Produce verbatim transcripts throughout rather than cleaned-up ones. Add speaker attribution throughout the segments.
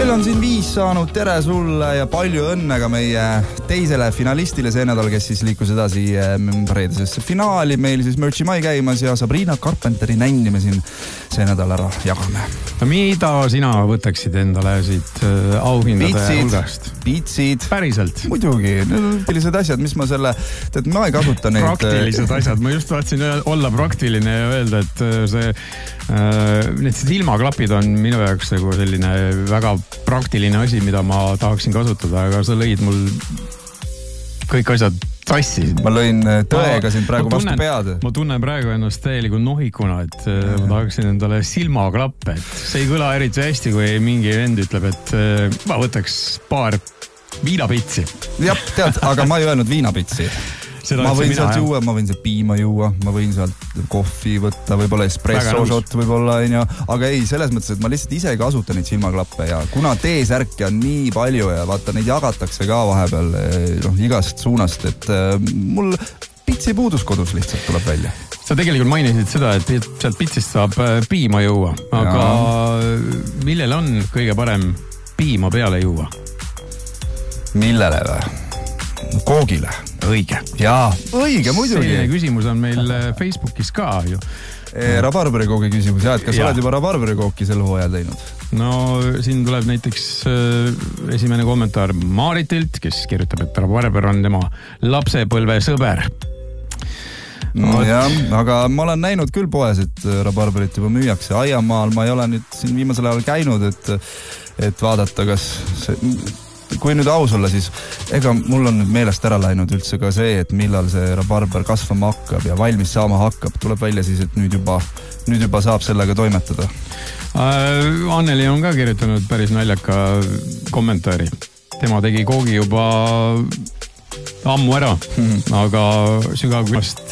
Speaker 1: kell on siin viis saanud, tere sulle ja palju õnne ka meie teisele finalistile see nädal, kes siis liikus edasi reedesesse finaali. Meil siis Merchi Mai käimas ja Sabrina Carpenteri nänni me siin see nädal ära jagame.
Speaker 2: Mida sina võtaksid endale siit auhindade hulgast?
Speaker 1: Pitsid.
Speaker 2: Päriselt?
Speaker 1: Muidugi. Praktilised asjad, mis ma selle... Tead, ma ei kasuta neid...
Speaker 2: Praktilised asjad. Ma just tahtsin olla praktiline ja öelda, et see... Need silmaklapid on minu jaoks nagu selline väga praktiline asi, mida ma tahaksin kasutada, aga sa lõid mul kõik asjad tassi.
Speaker 1: Ma lõin tõega siin praegu vastu pead.
Speaker 2: Ma tunnen praegu ennast täieliku nohikuna, et ma tahaksin endale silmaklappe. Et see ei kõla eriti hästi, kui mingi vend ütleb, et ma võtaks paar viinapitsi.
Speaker 1: Jah, tead, aga ma ei öelnud viinapitsi. Seda ma võin sealt juua, ma võin sealt piima juua, ma võin sealt kohvi võtta, võib-olla espresso shot võib-olla, aga ei, selles mõttes, et ma lihtsalt ise kasutan neid silmaklappe ja kuna T-särki on nii palju ja vaata, neid jagatakse ka vahepeal no, igast suunast, et mul pitsi puudus kodus lihtsalt tuleb välja.
Speaker 2: Sa tegelikult mainisid seda, et sealt pitsist saab piima juua, aga ja. Millel on kõige parem piima peale juua?
Speaker 1: Millele või? Koogile.
Speaker 2: Õige.
Speaker 1: Jaa, õige, muidugi.
Speaker 2: Selline küsimus on meil Facebookis ka ju.
Speaker 1: Rabarberikoogi küsimus, jah, et kas ja. Oled juba rabarberikooki sel hooajal teinud?
Speaker 2: No siin tuleb näiteks esimene kommentaar Maaritilt, kes kirjutab, et rabarber on tema lapsepõlve sõber.
Speaker 1: No, jah, aga ma olen näinud küll poes, et rabarberit juba müüakse. Aiamaal ma ei ole nüüd siin viimasel ajal käinud, et, et vaadata, kas see... Kui nüüd aus olla, siis ega mul on nüüd meelest ära läinud üldse ka see, et millal see rabarber kasvama hakkab ja valmis saama hakkab. Tuleb välja siis, et nüüd juba, nüüd juba saab sellega toimetada.
Speaker 2: Anneli on ka kirjutanud päris naljaka kommentaari. Tema tegi koogi juba ammu ära, hmm. aga sügavkülmast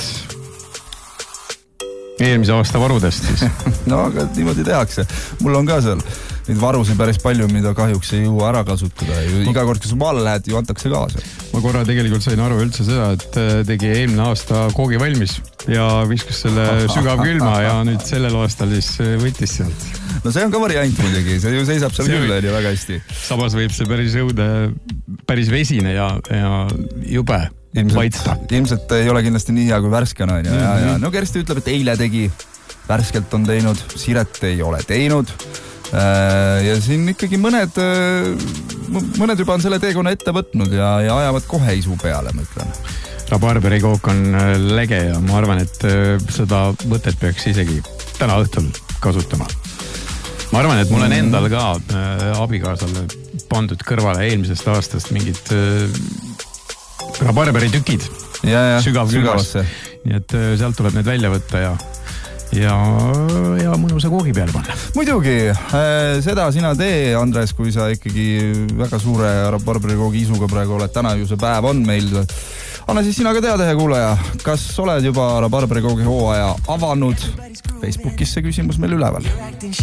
Speaker 2: eelmise aasta varudest siis.
Speaker 1: No, aga niimoodi tehakse. Mul on ka seal neid varusid päris palju, mida kahjuks ei jõua ära kasutada. Iga kord, kui sa maale lähed, ju antakse kaasa.
Speaker 2: Ma korra tegelikult sain aru üldse seda, et tegi eelmine aasta koogi valmis ja viskas selle sügavkülma ja nüüd sellel aastal siis võttis sealt.
Speaker 1: No see on ka variant muidugi, see ju seisab seal küll ja väga hästi.
Speaker 2: Samas võib see päris jõuda, päris vesine ja, ja jube vaitsta.
Speaker 1: Ilmselt ei ole kindlasti nii hea kui värskena. Ja, ja, ja. No Kersti ütleb, et eile tegi, värskelt on teinud, Siret ei ole teinud. Ja siin ikkagi mõned, mõned juba on selle teekonna ette võtnud ja, ja ajavad kohe isu peale, ma ütlen.
Speaker 2: Rabarberikook on lege ja ma arvan, et seda võtet peaks isegi täna õhtul kasutama. Ma arvan, et mul on endal ka abikaasale pandud kõrvale eelmisest aastast mingid rabarberi tükid.
Speaker 1: Ja, ja,
Speaker 2: sügavkülmast. Nii et sealt tuleb need välja võtta ja ja, ja mõnusa koogi peale panna.
Speaker 1: Muidugi, seda sina tee, Andres, kui sa ikkagi väga suure rabarberikoogi isuga praegu oled. Täna ju see päev on meil. Anna siis sina ka teada, hea kuulaja. Kas oled juba rabarberikoogi hooaja avanud? Facebookis see küsimus meil üleval.